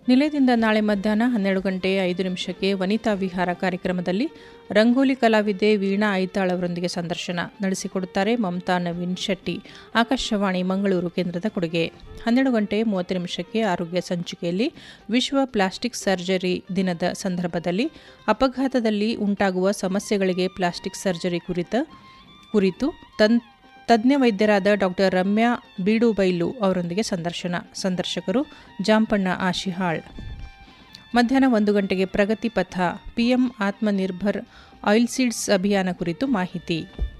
ನಿಲಯದಿಂದ ನಾಳೆ ಮಧ್ಯಾಹ್ನ 12:05 ವನಿತಾ ವಿಹಾರ ಕಾರ್ಯಕ್ರಮದಲ್ಲಿ ರಂಗೋಲಿ ಕಲಾವಿದೆ ವೀಣಾ ಐತಾಳ್ ಅವರೊಂದಿಗೆ ಸಂದರ್ಶನ ನಡೆಸಿಕೊಡುತ್ತಾರೆ ಮಮತಾ ನವೀನ್ ಶೆಟ್ಟಿ. ಆಕಾಶವಾಣಿ ಮಂಗಳೂರು ಕೇಂದ್ರದ ಕೊಡುಗೆ. 12:30 ಆರೋಗ್ಯ ಸಂಚಿಕೆಯಲ್ಲಿ ವಿಶ್ವ ಪ್ಲಾಸ್ಟಿಕ್ ಸರ್ಜರಿ ದಿನದ ಸಂದರ್ಭದಲ್ಲಿ ಅಪಘಾತದಲ್ಲಿ ಉಂಟಾಗುವ ಸಮಸ್ಯೆಗಳಿಗೆ ಪ್ಲಾಸ್ಟಿಕ್ ಸರ್ಜರಿ ಕುರಿತು ತಜ್ಞ ವೈದ್ಯರಾದ ಡಾಕ್ಟರ್ ರಮ್ಯಾ ಬೀಡುಬೈಲು ಅವರೊಂದಿಗೆ ಸಂದರ್ಶಕರು ಜಾಂಪಣ್ಣ ಆಶಿಹಾಳ್. ಮಧ್ಯಾಹ್ನ 1 ಗಂಟೆಗೆ ಪ್ರಗತಿ ಪಥ ಪಿಎಂ ಆತ್ಮನಿರ್ಭರ್ ಆಯಿಲ್ ಸೀಡ್ಸ್ ಅಭಿಯಾನ ಕುರಿತು ಮಾಹಿತಿ.